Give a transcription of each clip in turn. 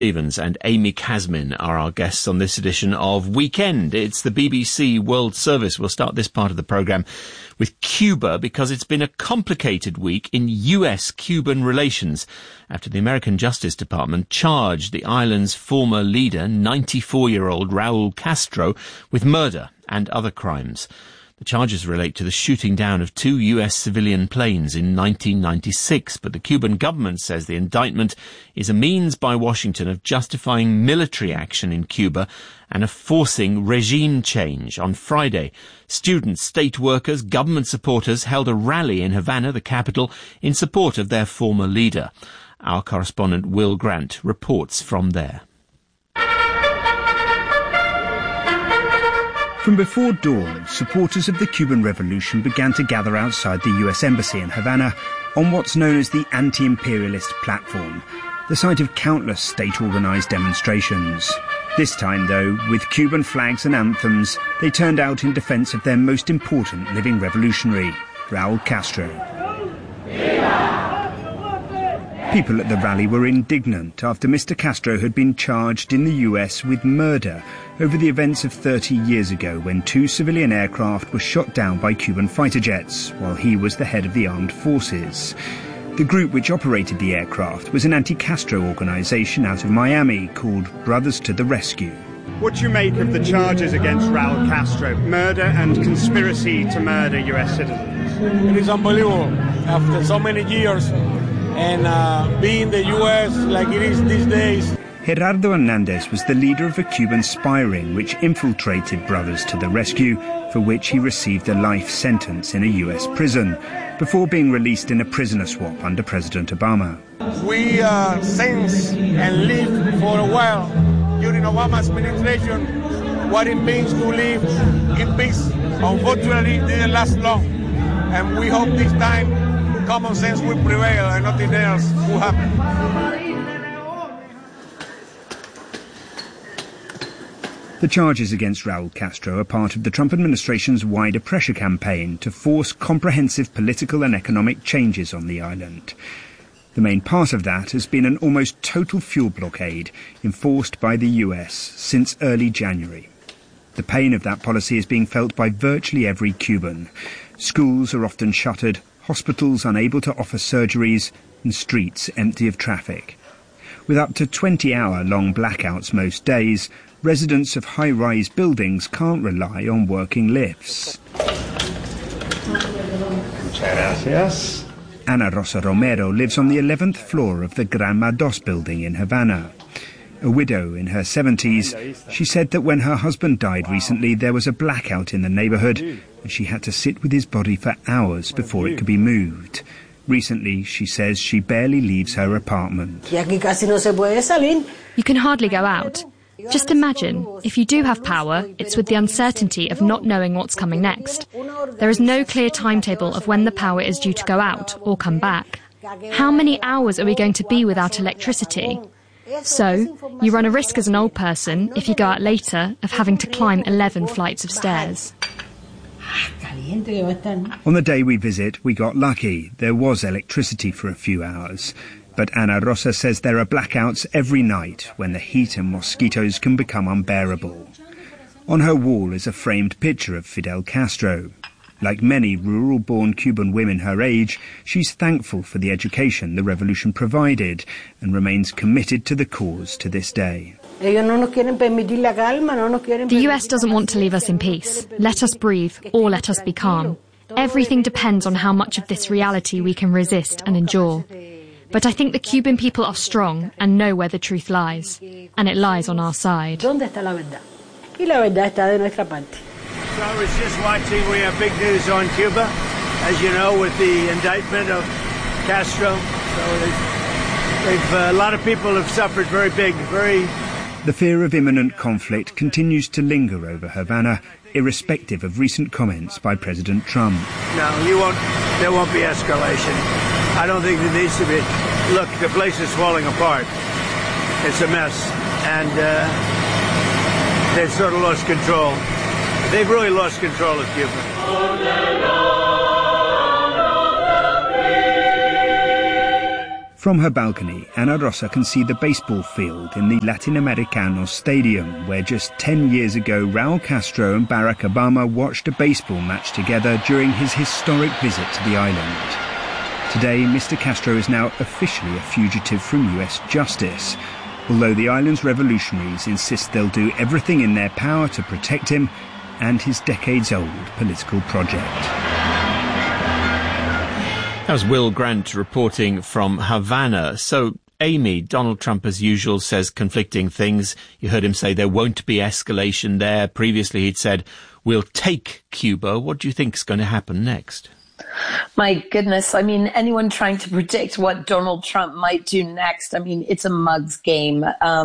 Stevens and Amy Casmin are our guests on this edition of Weekend. It's the BBC World Service. We'll start this part of the programme with Cuba because it's been a complicated week in US-Cuban relations after the American Justice Department charged the island's former leader, 94-year-old Raul Castro, with murder and other crimes. The charges relate to the shooting down of 2 US civilian planes in 1996, but the Cuban government says the indictment is a means by Washington of justifying military action in Cuba and of forcing regime change. On Friday, students, state workers, government supporters held a rally in Havana, the capital, in support of their former leader. Our correspondent Will Grant reports from there. From before dawn, supporters of the Cuban Revolution began to gather outside the US Embassy in Havana on what's known as the anti-imperialist platform, the site of countless state-organised demonstrations. This time, though, with Cuban flags and anthems, they turned out in defence of their most important living revolutionary, Raul Castro. People at the rally were indignant after Mr. Castro had been charged in the US with murder over the events of 30 years ago when 2 civilian aircraft were shot down by Cuban fighter jets while he was the head of the armed forces. The group which operated the aircraft was an anti-Castro organisation out of Miami called Brothers to the Rescue. What do you make of the charges against Raul Castro, murder and conspiracy to murder US citizens? It is unbelievable. After so many years, and being the U.S. like it is these days. Gerardo Hernandez was the leader of a Cuban spy ring which infiltrated Brothers to the Rescue, for which he received a life sentence in a U.S. prison, before being released in a prisoner swap under President Obama. We sense and live for a while during Obama's administration what it means to live in peace. Unfortunately, it didn't last long, and we hope this time common sense will prevail and nothing else will happen. The charges against Raul Castro are part of the Trump administration's wider pressure campaign to force comprehensive political and economic changes on the island. The main part of that has been an almost total fuel blockade enforced by the US since early January. The pain of that policy is being felt by virtually every Cuban. Schools are often shuttered, hospitals unable to offer surgeries, and streets empty of traffic. With up to 20-hour-long blackouts most days, residents of high-rise buildings can't rely on working lifts. Ana Rosa Romero lives on the 11th floor of the Granma Dos building in Havana. A widow in her 70s, she said that when her husband died recently, there was a blackout in the neighbourhood, and she had to sit with his body for hours before it could be moved. Recently, she says she barely leaves her apartment. You can hardly go out. Just imagine, if you do have power, it's with the uncertainty of not knowing what's coming next. There is no clear timetable of when the power is due to go out or come back. How many hours are we going to be without electricity? So, you run a risk as an old person, if you go out later, of having to climb 11 flights of stairs. On the day we visit, we got lucky. There was electricity for a few hours. But Ana Rosa says there are blackouts every night when the heat and mosquitoes can become unbearable. On her wall is a framed picture of Fidel Castro. Like many rural-born Cuban women her age, she's thankful for the education the revolution provided and remains committed to the cause to this day. The US doesn't want to leave us in peace. Let us breathe, or let us be calm. Everything depends on how much of this reality we can resist and endure. But I think the Cuban people are strong and know where the truth lies. And it lies on our side. So I was just watching, we have big news on Cuba, as you know, with the indictment of Castro. So a lot of people have suffered very. The fear of imminent conflict continues to linger over Havana, irrespective of recent comments by President Trump. No, there won't be escalation. I don't think there needs to be. Look, the place is falling apart. It's a mess. And they've sort of lost control. They've really lost control of Cuba. From her balcony, Ana Rosa can see the baseball field in the Latinoamericano Stadium, where just 10 years ago Raul Castro and Barack Obama watched a baseball match together during his historic visit to the island. Today, Mr. Castro is now officially a fugitive from US justice, although the island's revolutionaries insist they'll do everything in their power to protect him and his decades-old political project. That was Will Grant reporting from Havana. So, Amy, Donald Trump, as usual, says conflicting things. You heard him say there won't be escalation there. Previously, he'd said, we'll take Cuba. What do you think is going to happen next? My goodness. I mean, anyone trying to predict what Donald Trump might do next, I mean, it's a mug's game.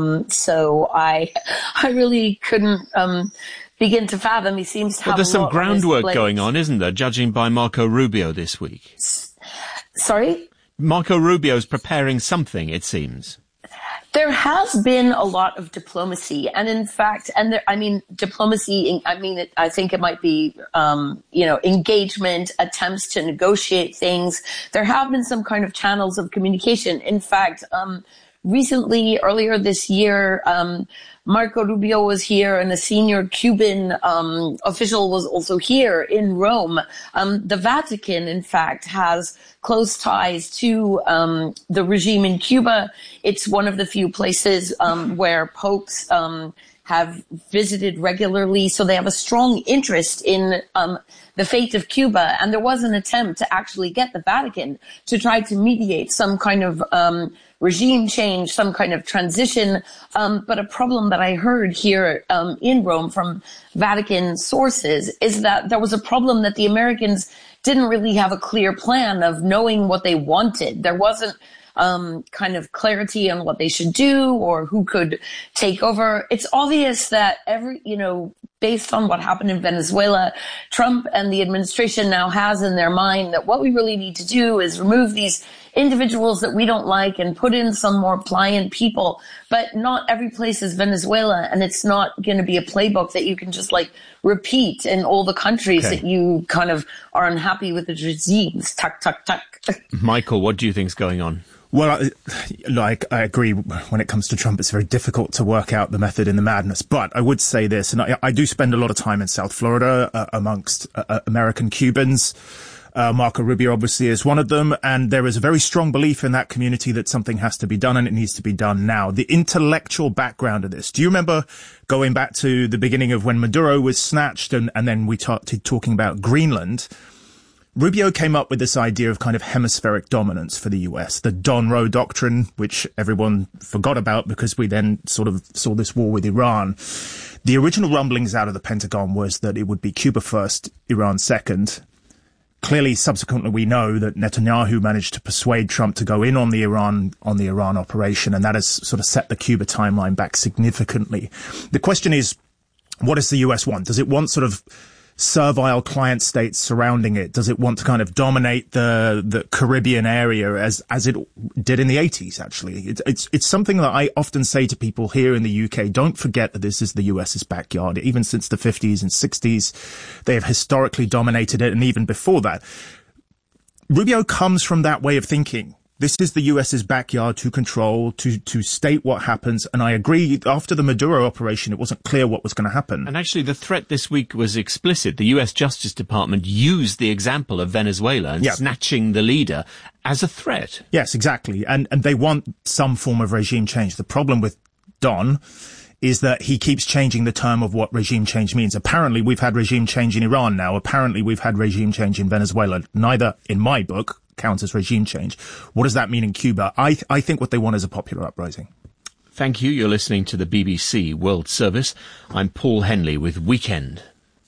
So I really couldn't begin to fathom. He seems to have there's some groundwork going on, isn't there, judging by Marco Rubio this week? Sorry? Marco Rubio's preparing something, it seems. There has been a lot of diplomacy, and in fact, diplomacy, I think it might be, engagement, attempts to negotiate things. There have been some kind of channels of communication. In fact, recently, earlier this year, Marco Rubio was here, and a senior Cuban official was also here in Rome. The Vatican, in fact, has close ties to the regime in Cuba. It's one of the few places where popes have visited regularly, so they have a strong interest in the fate of Cuba. And there was an attempt to actually get the Vatican to try to mediate some kind of regime change, some kind of transition. But a problem that I heard here in Rome from Vatican sources is that there was a problem that the Americans didn't really have a clear plan of knowing what they wanted. There wasn't kind of clarity on what they should do or who could take over. It's obvious that based on what happened in Venezuela, Trump and the administration now has in their mind that what we really need to do is remove these individuals that we don't like and put in some more pliant people. But not every place is Venezuela, and it's not going to be a playbook that you can just repeat in all the countries that you kind of are unhappy with the regimes. Tuck, tuck, tuck. Michael, what do you think's going on? Well, I agree. When it comes to Trump, it's very difficult to work out the method in the madness. But I would say this, and I do spend a lot of time in South Florida amongst American Cubans. Marco Rubio obviously is one of them, and there is a very strong belief in that community that something has to be done, and it needs to be done now. The intellectual background of this. Do you remember going back to the beginning of when Maduro was snatched, and then we started talking about Greenland? Rubio came up with this idea of kind of hemispheric dominance for the US, the Don Roe Doctrine, which everyone forgot about because we then sort of saw this war with Iran. The original rumblings out of the Pentagon was that it would be Cuba first, Iran second. Clearly, subsequently, we know that Netanyahu managed to persuade Trump to go in on the Iran operation, and that has sort of set the Cuba timeline back significantly. The question is, what does the US want? Does it want sort of servile client states surrounding it? Does it want to kind of dominate the Caribbean area as it did in the 80s, actually? It's something that I often say to people here in the UK. Don't forget that this is the US's backyard. Even since the 50s and 60s, they have historically dominated it, and even before that. Rubio comes from that way of thinking. This is the US's backyard to control, to state what happens. And I agree, after the Maduro operation, it wasn't clear what was going to happen. And actually, the threat this week was explicit. The US Justice Department used the example of Venezuela and snatching the leader as a threat. Yes, exactly. And they want some form of regime change. The problem with Don is that he keeps changing the term of what regime change means. Apparently, we've had regime change in Iran now. Apparently, we've had regime change in Venezuela. Neither, in my book, counts as regime change. What does that mean in Cuba? I think what they want is a popular uprising. Thank you. You're listening to the BBC World Service. I'm Paul Henley with Weekend.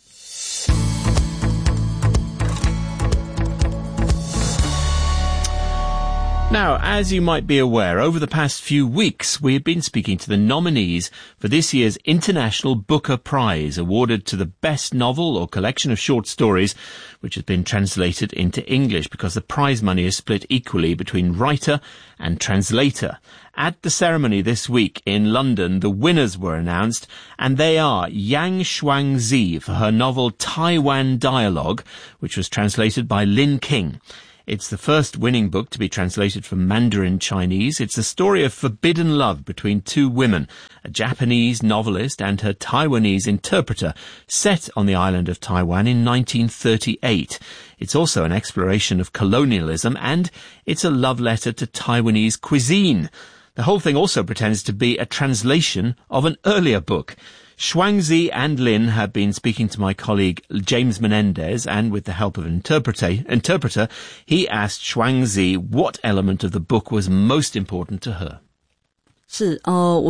Now, as you might be aware, over the past few weeks, we have been speaking to the nominees for this year's International Booker Prize, awarded to the best novel or collection of short stories, which has been translated into English, because the prize money is split equally between writer and translator. At the ceremony this week in London, the winners were announced, and they are Yang Shuangzi for her novel Taiwan Dialogue, which was translated by Lin King. It's the first winning book to be translated from Mandarin Chinese. It's a story of forbidden love between two women, a Japanese novelist and her Taiwanese interpreter, set on the island of Taiwan in 1938. It's also an exploration of colonialism, and it's a love letter to Taiwanese cuisine. The whole thing also pretends to be a translation of an earlier book. Shuangzi and Lin have been speaking to my colleague James Menendez, and with the help of an interpreter, he asked Shuangzi what element of the book was most important to her. The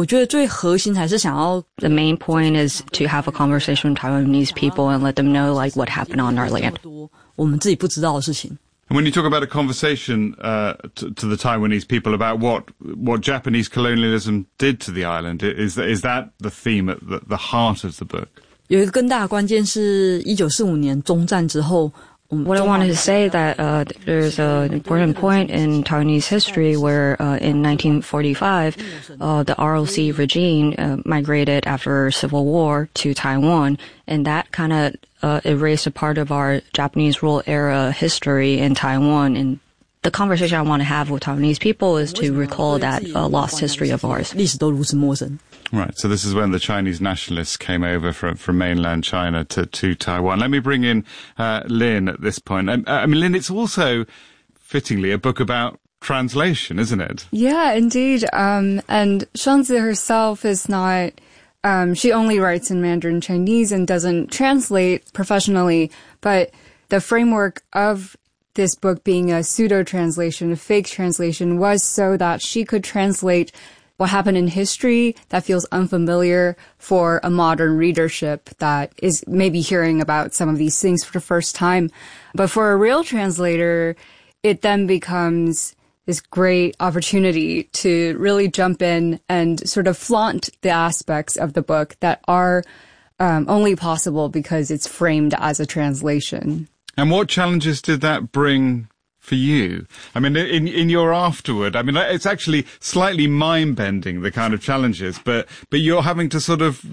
main point is to have a conversation with Taiwanese people and let them know what happened on our land. And when you talk about a conversation to the Taiwanese people about what Japanese colonialism did to the island, is that the theme at the heart of the book? What I wanted to say that there's an important point in Taiwanese history where in 1945 the ROC regime migrated after Civil War to Taiwan, and that kind of erased a part of our Japanese rule era history in Taiwan. And the conversation I want to have with Taiwanese people is to recall that lost history of ours. Right, so this is when the Chinese nationalists came over from mainland China to Taiwan. Let me bring in Lin at this point. I mean, Lin, it's also, fittingly, a book about translation, isn't it? Yeah, indeed. And Shuangzi herself is not... she only writes in Mandarin Chinese and doesn't translate professionally, but the framework of this book being a pseudo-translation, a fake translation, was so that she could translate what happened in history that feels unfamiliar for a modern readership that is maybe hearing about some of these things for the first time. But for a real translator, it then becomes this great opportunity to really jump in and sort of flaunt the aspects of the book that are only possible because it's framed as a translation. And what challenges did that bring for you? I mean, in your afterword, I mean, it's actually slightly mind-bending, the kind of challenges, but you're having to sort of,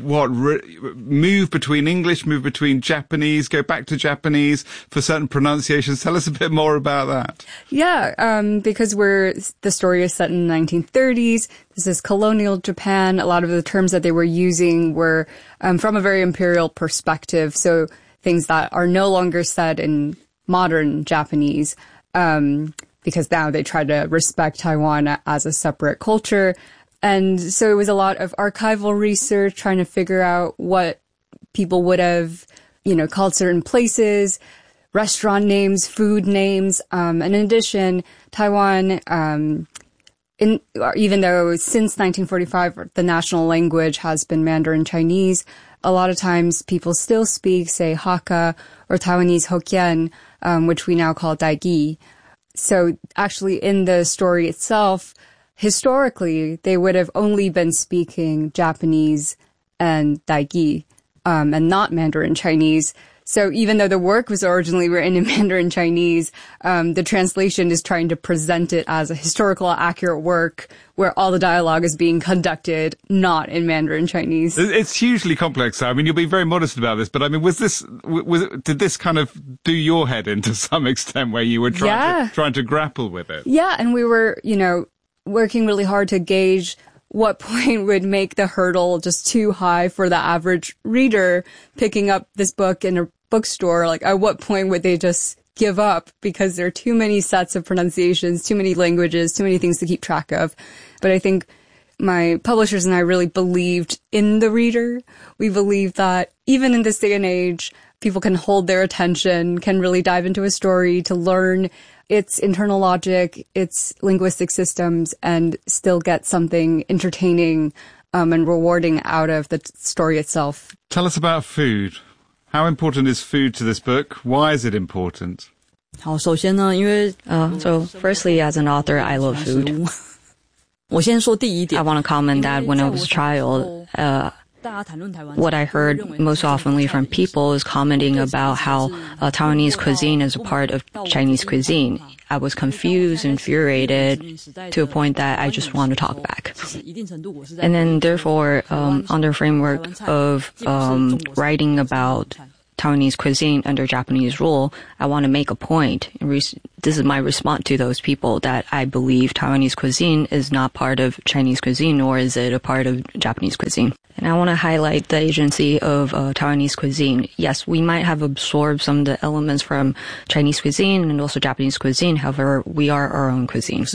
move between English, move between Japanese, go back to Japanese for certain pronunciations. Tell us a bit more about that. Yeah, because the story is set in the 1930s. This is colonial Japan. A lot of the terms that they were using were from a very imperial perspective, so things that are no longer said in modern Japanese. Because now they try to respect Taiwan as a separate culture. And so it was a lot of archival research, trying to figure out what people would have, called certain places, restaurant names, food names. And in addition, Taiwan, even though since 1945 the national language has been Mandarin Chinese, a lot of times people still speak, say, Hakka or Taiwanese Hokkien, which we now call Daigi. So actually in the story itself, historically, they would have only been speaking Japanese and Daigi, and not Mandarin Chinese. So even though the work was originally written in Mandarin Chinese, the translation is trying to present it as a historical accurate work where all the dialogue is being conducted not in Mandarin Chinese. It's hugely complex. I mean, you'll be very modest about this, but I mean, did this kind of do your head in to some extent where you were trying to grapple with it? Yeah, and we were, working really hard to gauge what point would make the hurdle just too high for the average reader picking up this book in a bookstore. Like, at what point would they just give up because there are too many sets of pronunciations, too many languages, too many things to keep track of. But I think my publishers and I really believed in the reader. We believed that even in this day and age, people can hold their attention, can really dive into a story to learn its internal logic, its linguistic systems, and still get something entertaining and rewarding out of the story itself. Tell us about food. How important is food to this book? Why is it important? So firstly, as an author, I love food. I want to comment that when I was a child, what I heard most oftenly from people is commenting about how Taiwanese cuisine is a part of Chinese cuisine. I was confused, infuriated, to a point that I just want to talk back. And then therefore, on the framework of writing about Taiwanese cuisine under Japanese rule, I want to make a point. This is my response to those people that I believe Taiwanese cuisine is not part of Chinese cuisine, nor is it a part of Japanese cuisine. And I want to highlight the agency of Taiwanese cuisine. Yes, we might have absorbed some of the elements from Chinese cuisine and also Japanese cuisine. However, we are our own cuisine.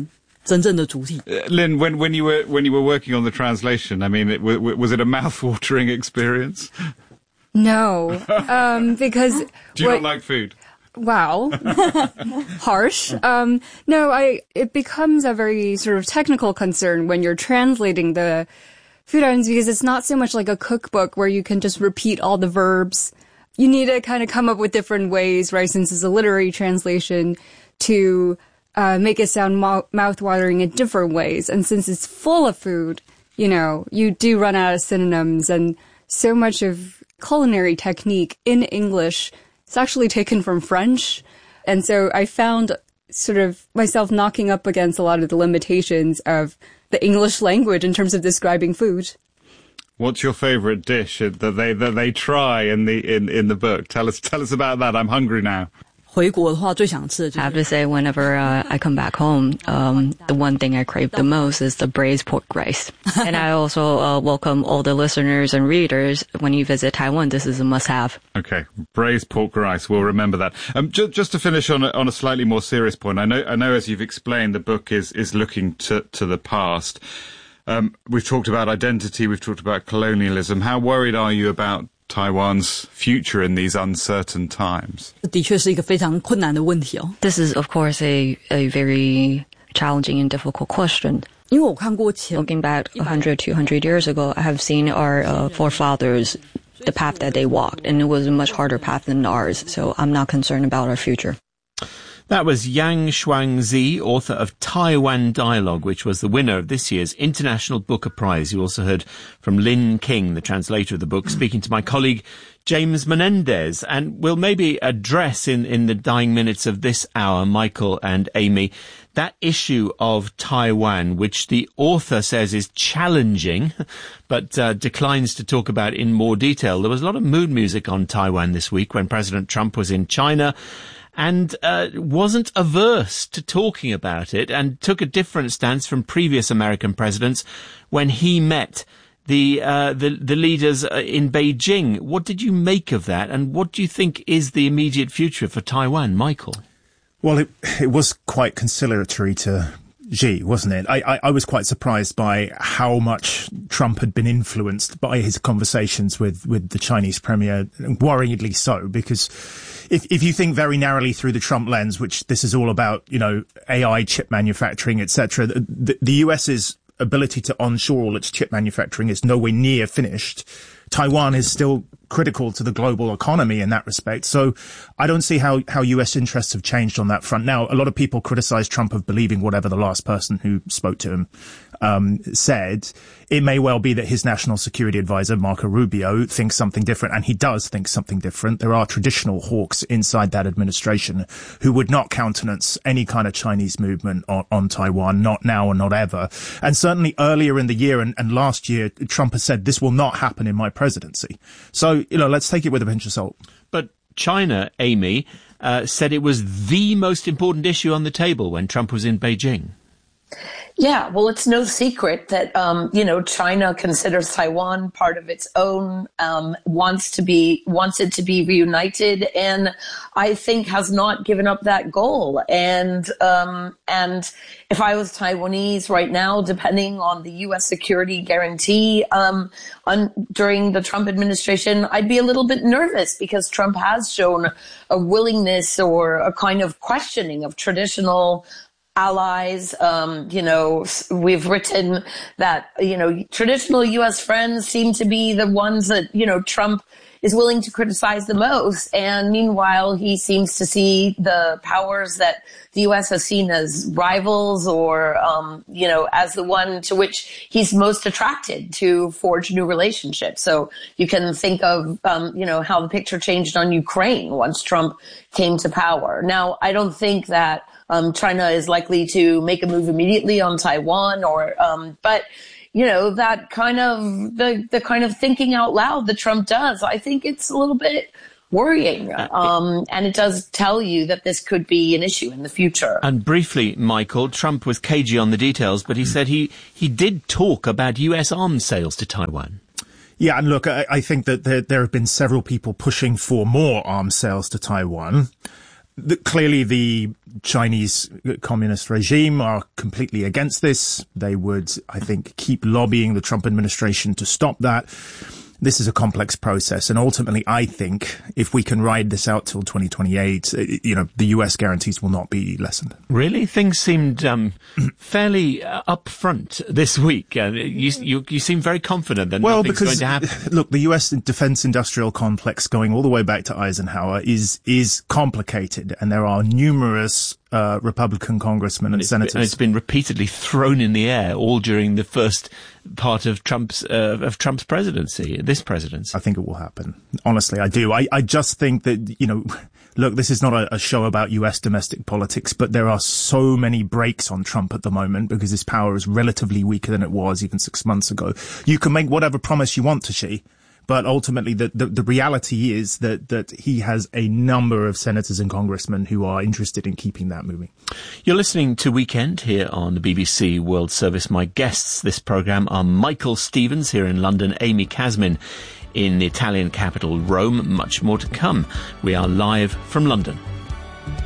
Lynn, when you were working on the translation, I mean, was it a mouth-watering experience? No, because do you not like food? Wow, harsh. No, it becomes a very sort of technical concern when you're translating the food items, because it's not so much like a cookbook where you can just repeat all the verbs. You need to kind of come up with different ways, right? Since it's a literary translation, to make it sound mouth-watering in different ways. And since it's full of food, you do run out of synonyms, and so much of culinary technique in English is actually taken from French. And so I found sort of myself knocking up against a lot of the limitations of the English language in terms of describing food. What's your favorite dish that they try in the book? Tell us about that. I'm hungry now. I have to say, whenever I come back home, the one thing I crave the most is the braised pork rice. And I also welcome all the listeners and readers. When you visit Taiwan, this is a must-have. Okay, braised pork rice. We'll remember that. Just to finish on a slightly more serious point, I know as you've explained, the book is looking to the past. We've talked about identity. We've talked about colonialism. How worried are you about Taiwan's future in these uncertain times? This is, of course, a very challenging and difficult question. Looking back 100, 200 years ago, I have seen our forefathers, the path that they walked, and it was a much harder path than ours, so I'm not concerned about our future. That was Yang Shuangzi, author of Taiwan Dialogue, which was the winner of this year's International Booker Prize. You also heard from Lynn King, the translator of the book, speaking to my colleague James Menendez. And we'll maybe address in the dying minutes of this hour, Michael and Amy, that issue of Taiwan, which the author says is challenging, but declines to talk about in more detail. There was a lot of mood music on Taiwan this week when President Trump was in China, and wasn't averse to talking about it, and took a different stance from previous American presidents when he met the leaders in Beijing. What did you make of that, and what do you think is the immediate future for Taiwan, Michael? Well, it was quite conciliatory to Xi, wasn't it? I was quite surprised by how much Trump had been influenced by his conversations with the Chinese premier, worryingly so, because if you think very narrowly through the Trump lens, which this is all about, AI, chip manufacturing, etc., the US's ability to onshore all its chip manufacturing is nowhere near finished. Taiwan is still critical to the global economy in that respect. So I don't see how US interests have changed on that front. Now, a lot of people criticize Trump of believing whatever the last person who spoke to him said. It may well be that his national security advisor, Marco Rubio, thinks something different, and he does think something different. There are traditional hawks inside that administration who would not countenance any kind of Chinese movement on Taiwan, not now and not ever. And certainly earlier in the year and last year, Trump has said this will not happen in my presidency. So, let's take it with a pinch of salt. But China, Amy, said it was the most important issue on the table when Trump was in Beijing. Yeah, well, it's no secret that, China considers Taiwan part of its own, wants it to be reunited, and I think has not given up that goal. And if I was Taiwanese right now, depending on the U.S. security guarantee, during the Trump administration, I'd be a little bit nervous because Trump has shown a willingness or a kind of questioning of traditional allies. We've written that, traditional U.S. friends seem to be the ones that, Trump is willing to criticize the most. And meanwhile, he seems to see the powers that the U.S. has seen as rivals or, as the one to which he's most attracted to forge new relationships. So you can think of, how the picture changed on Ukraine once Trump came to power. Now, I don't think that China is likely to make a move immediately on Taiwan but that kind of, the kind of thinking out loud that Trump does, I think it's a little bit worrying. And it does tell you that this could be an issue in the future. And briefly, Michael, Trump was cagey on the details, but he said he did talk about US arms sales to Taiwan. Yeah, and look, I think that there have been several people pushing for more arms sales to Taiwan. Clearly, the Chinese communist regime are completely against this. They would, I think, keep lobbying the Trump administration to stop that. This is a complex process, and ultimately, I think if we can ride this out till 2028, the US guarantees will not be lessened. Really? Things seemed fairly upfront this week. You seem very confident that nothing's going to happen. Look, the US defense industrial complex going all the way back to Eisenhower is complicated, and there are numerous Republican congressmen and senators. And it's been repeatedly thrown in the air all during the first part of Trump's presidency, this presidency. I think it will happen. Honestly, I do. I just think that, look, this is not a show about US domestic politics, but there are so many brakes on Trump at the moment because his power is relatively weaker than it was even 6 months ago. You can make whatever promise you want to Xi, but ultimately the reality is that he has a number of senators and congressmen who are interested in keeping that moving. You're listening to Weekend here on the BBC World Service. My guests this programme are Michael Stevens here in London, Amy Kasmin in the Italian capital Rome. Much more to come. We are live from London.